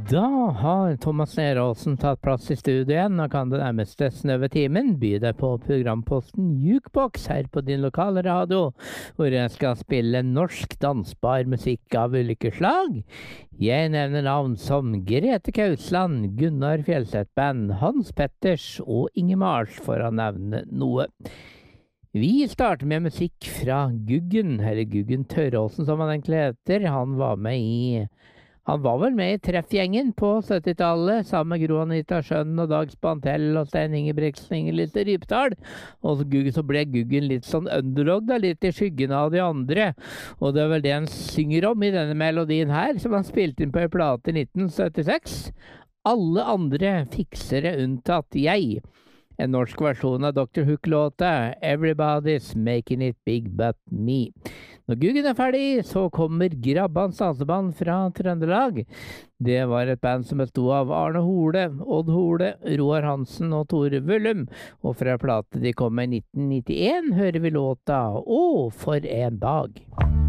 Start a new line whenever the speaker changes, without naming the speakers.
Da har Thomas Neråsen tatt plass i studio igjen, og kan det nærmeste snøve timen by deg på programposten Jukebox her på din lokale radio, hvor jeg skal spille norsk dansbar musikk av ulike slag. Jeg nevner navn som Grete Kausland, Gunnar Fjellseth Band, Hans Petters og Inge Mars, for å nevne noe. Vi starter med musikk fra Guggen, eller Guggen Tørråsen som han egentlig heter. Han var vel med i Treffgjengen på 70-tallet, sammen med Gro Anita Schønn og Dag Spantell og Stein Ingebrigtsen, Inger-Lise Rypdal. Og så ble Guggen litt sånn underdog, litt i skyggen av de andre. Og det er vel det han synger om i denne melodien her, som han spilte inn på en plate i 1976. Alle andre fikser det unntatt jeg. En norsk versjon av Dr. Hook-låta Everybody's Making It Big But Me. Når Guggen er ferdig, så kommer Grabbans danseband fra Trøndelag. Det var et band som bestod av Arne Hole, Odd Hole, Roar Hansen og Tore Vullum. Og fra plate de kom med i 1991 hører vi låta Å, for en dag.